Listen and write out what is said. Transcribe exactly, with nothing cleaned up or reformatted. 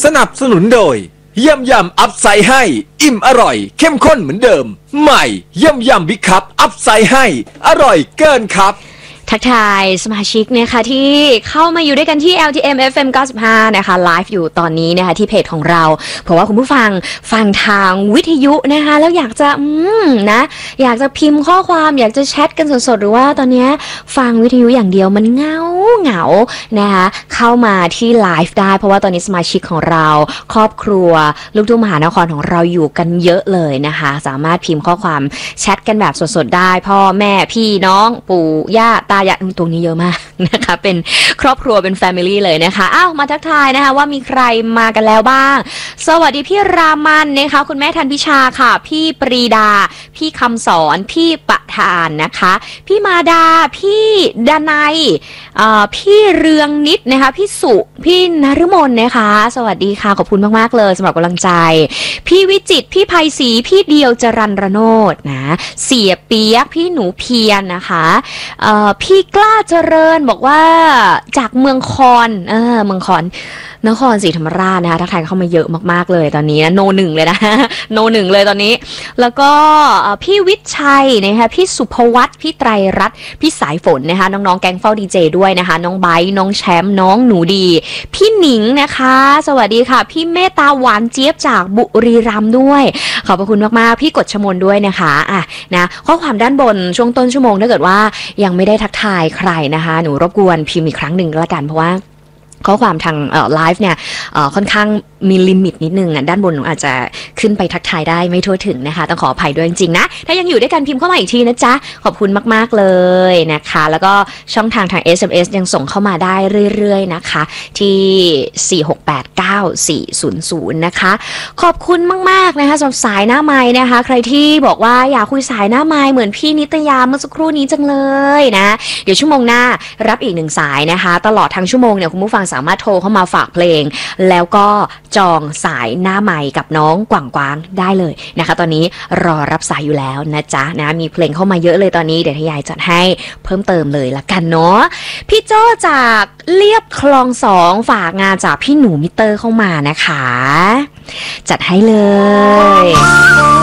สนับสนุนโดยยำยำอัพไซให้อิ่มอร่อยเข้มข้นเหมือนเดิมใหม่ยำยำบิ๊กคัพอัพไซให้อร่อยเกินครับทักทายสมาชิกนะคะที่เข้ามาอยู่ด้วยกันที่ แอล ที เอ็ม เอฟ เอ็ม เก้าสิบห้านะคะไลฟ์อยู่ตอนนี้นะคะที่เพจของเราเพราะว่าคุณผู้ฟังฟังทางวิทยุนะคะแล้วอยากจะอืมนะอยากจะพิมพ์ข้อความอยากจะแชทกันสดๆหรือว่าตอนนี้ฟังวิทยุอย่างเดียวมันเหงาเหงานะคะเข้ามาที่ไลฟ์ได้เพราะว่าตอนนี้สมาชิกของเราครอบครัวลูกทุ่งมหานครของเราอยู่กันเยอะเลยนะคะสามารถพิมพ์ข้อความแชทกันแบบสดๆได้พ่อแม่พี่น้องปู่ย่าตายายตรงนี้เยอะมากนะคะเป็นครอบครัวเป็นแฟมิลี่เลยนะคะอ้าวมาทักทายนะคะว่ามีใครมากันแล้วบ้างสวัสดีพี่รามันนะคะคุณแม่ทันพิชาค่ะพี่ปรีดาพี่คำสอนพี่ประธานนะคะพี่มาดาพี่ดนัยพี่เรืองนิดนะคะพี่สุพี่นฤมลนะคะสวัสดีค่ะขอบคุณมากๆเลยสำหรับกำลังใจพี่วิจิตรพี่ไพศรีพี่เดียวจรัญรโนดนะเสียเปียกพี่หนูเพียรนะคะพี่กล้าเจริญบอกว่าจากเมืองคอนเออเมืองคอนนครศรีธรรมราชนะคะทักทายเข้ามาเยอะมากๆเลยตอนนี้นะโนหนึ่งเลยนะโนหนึ่งเลยตอนนี้แล้วก็พี่วิชัยนะคะพี่สุภวัฒน์พี่ไตรรัตน์พี่สายฝนนะคะน้องๆแก๊งเฝ้าดีเจด้วยนะคะน้องไบร์น้องแชมป์น้องหนูดีพี่หนิงนะคะสวัสดีค่ะพี่เมตตาหวานเจี๊ยบจากบุรีรัมย์ด้วยขอบพระคุณมากๆพี่กฎชมนด้วยนะคะอ่ะนะข้อความด้านบนช่วงต้นชั่วโมงถ้าเกิดว่ายังไม่ได้ทักทายใครนะคะหนูรบกวนพิมพ์อีกครั้งหนึ่งละกันเพราะว่าข้อความทางไลฟ์เนี่ยค่อนข้างมีลิมิตนิดนึงอ่ะด้านบนหนูอาจจะขึ้นไปทักทายได้ไม่ทั่วถึงนะคะต้องขออภัยด้วยจริงๆนะถ้ายังอยู่ด้วยกันพิมพ์เข้ามาอีกทีนะจ๊ะขอบคุณมากๆเลยนะคะแล้วก็ช่องทางทาง เอส เอ็ม เอส ยังส่งเข้ามาได้เรื่อยๆนะคะที่สี่ หก แปด เก้า สี่ ศูนย์ ศูนย์นะคะขอบคุณมากๆนะคะสำหรับสายหน้าไมค์นะคะใครที่บอกว่าอยากคุยสายหน้าไมค์เหมือนพี่นิตยาเมื่อสักครู่นี้จังเลยนะเดี๋ยวชั่วโมงหน้ารับอีกหนึ่งสายนะคะตลอดทั้งชั่วโมงเนี่ยคุณผู้ฟังสามารถโทรเข้ามาฝากเพลงแล้วก็จองสายหน้าไมค์กับน้องกว่างกวางได้เลยนะคะตอนนี้รอรับสายอยู่แล้วนะจ๊ะนะมีเพลงเข้ามาเยอะเลยตอนนี้เดี๋ยวทยายจัดให้เพิ่มเติมเลยละกันเนาะพี่โจ้จากเลียบคลองสองฝากงานจากพี่หนูมิเตอร์เข้ามานะคะจัดให้เลย